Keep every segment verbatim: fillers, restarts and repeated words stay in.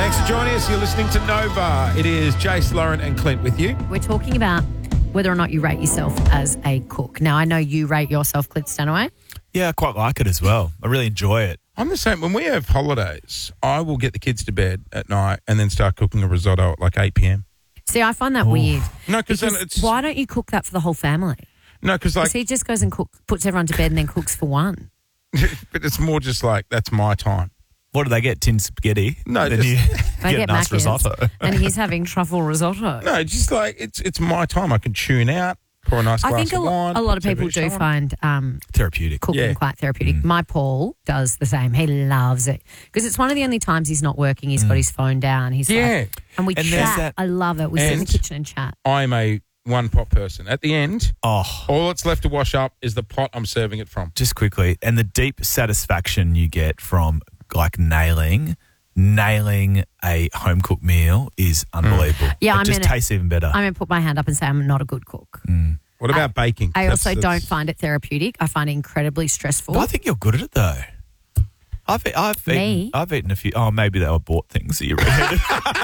Thanks for joining us. You're listening to Nova. It is Jace, Lauren and Clint with you. We're talking about whether or not you rate yourself as a cook. Now, I know you rate yourself, Clint Stanaway. Yeah, I quite like it as well. I really enjoy it. I'm the same. When we have holidays, I will get the kids to bed at night and then start cooking a risotto at like eight p.m. See, I find that Ooh. weird. No, because then it's... Why don't you cook that for the whole family? No, because like... Because he just goes and cook, puts everyone to bed and then cooks for one. But it's more just like, that's my time. What do they get? Tin spaghetti? No, then just, you they get, get nice Macca's, risotto. and he's having truffle risotto. No, just like, it's it's my time. I can tune out, pour a nice glass I think of a, wine. a lot of people do on. find um, therapeutic cooking yeah. quite therapeutic. Mm. My Paul does the same. He loves it because it's one of the only times he's not working. He's mm. got his phone down. He's yeah. like, and we and chat. that, I love it. We sit in the kitchen and chat. I'm a one-pot person. At the end, oh. all that's left to wash up is the pot I'm serving it from. Just quickly, and the deep satisfaction you get from like nailing... Nailing a home cooked meal is unbelievable. Mm. Yeah, it I'm just gonna, tastes even better. I'm going to put my hand up and say I'm not a good cook. Mm. What about I, baking? I That's, also that's... don't find it therapeutic. I find it incredibly stressful. But I think you're good at it though. I've I've Me? eaten I've eaten a few. Oh, maybe they were bought things that you reheated.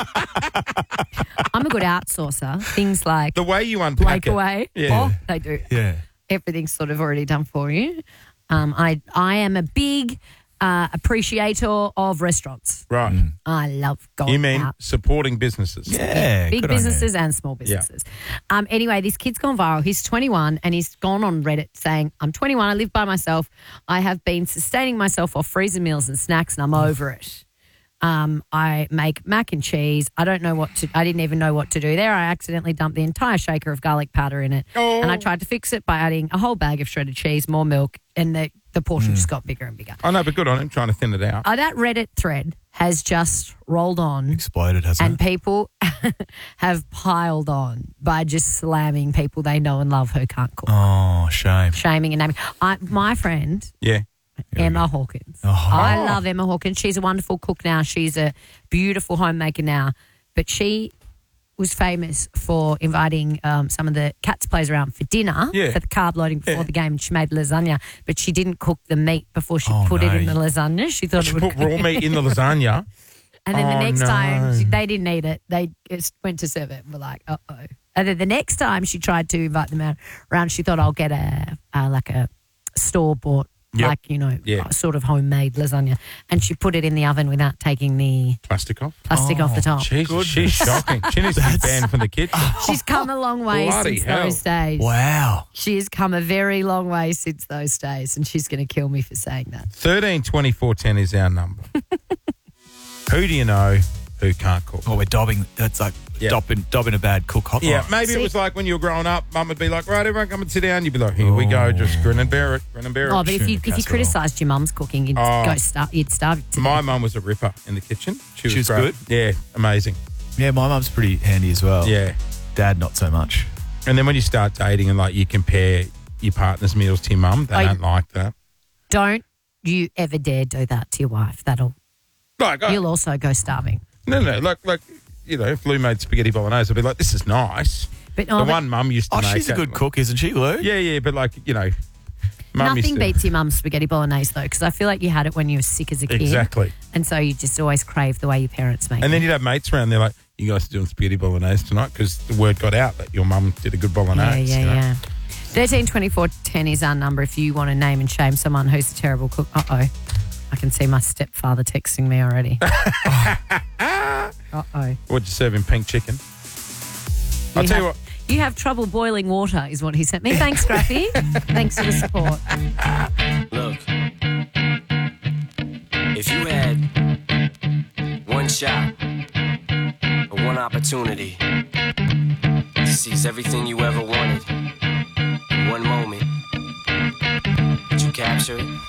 I'm a good outsourcer. Things like the way you unpack it. away. Yeah. Oh, they do. Yeah. Everything's sort of already done for you. Um, I I am a big uh, appreciator of restaurants. Right. Mm. I love going You mean out. supporting businesses? Yeah. Big good on businesses you. and small businesses. Yeah. Um, anyway, this kid's gone viral. He's twenty-one and he's gone on Reddit saying, I'm twenty-one, I live by myself. I have been sustaining myself off freezer meals and snacks and I'm over it. Um, I make mac and cheese. I don't know what to, I didn't even know what to do there. I accidentally dumped the entire shaker of garlic powder in it. Oh. And I tried to fix it by adding a whole bag of shredded cheese, more milk, and the, the portion mm. just got bigger and bigger. I know, but good on him trying to thin it out. Uh, that Reddit thread has just rolled on. Exploded, hasn't and it? And people have piled on by just slamming people they know and love who can't cook. Oh, shame. Shaming and naming. I, my friend... Yeah. Emma Hawkins. Oh. I love Emma Hawkins. She's a wonderful cook now. She's a beautiful homemaker now. But she was famous for inviting um, some of the Cats players around for dinner, yeah. for the carb loading before yeah. the game. And she made lasagna, but she didn't cook the meat before she oh, put no. it in the lasagna. She thought she it would put raw meat in the lasagna. And then oh, the next no. time she, they didn't eat it, they just went to serve it and were like, uh-oh. And then the next time she tried to invite them around, she thought, I'll get a, uh, like a store-bought, Yep. like, you know, yeah. sort of homemade lasagna. And she put it in the oven without taking the plastic off. Plastic oh, off the top. Jesus, she's shocking. She needs to be banned from the kitchen. She's come a long way Bloody since hell. those days. Wow. She has come a very long way since those days, and she's going to kill me for saying that. thirteen twenty-four ten is our number. Who do you know who can't cook? Oh, we're dobbing. That's like yep. dobbing, dobbing a bad cook hotline. Yeah, maybe See, it was like when you were growing up, Mum would be like, right, everyone come and sit down. You'd be like, here oh. we go, just grin and bear it, grin and bear it. Oh, but if you if you criticised your mum's cooking, you'd oh. go starve. You'd starve. To my mum was a ripper in the kitchen. She was, she was great. good. Yeah, amazing. Yeah, my mum's pretty handy as well. Yeah, Dad not so much. And then when you start dating and like you compare your partner's meals to your mum, they I, don't like that. Don't you ever dare do that to your wife. That'll like you'll I, also go starving. No, no, like like. You know, if Lou made spaghetti bolognese, I'd be like, this is nice. But, oh, the but, one mum used to oh, make. Oh, she's a good cook, isn't she, Lou? Yeah, yeah, but like, you know, mum nothing used to, beats your mum's spaghetti bolognese, though, because I feel like you had it when you were sick as a kid. Exactly. And so you just always crave the way your parents make it. And then you'd have mates around, they're like, you guys are doing spaghetti bolognese tonight because the word got out that your mum did a good bolognese. Yeah, yeah, you know? yeah. thirteen twenty-four ten is our number if you want to name and shame someone who's a terrible cook. Uh-oh. I can see my stepfather texting me already. Uh-oh. What'd you serve him? Pink chicken? I'll you tell have, you what. You have trouble boiling water is what he sent me. Thanks, Scrappy. Thanks for the support. Look, if you had one shot or one opportunity to seize everything you ever wanted in one moment, did you capture it?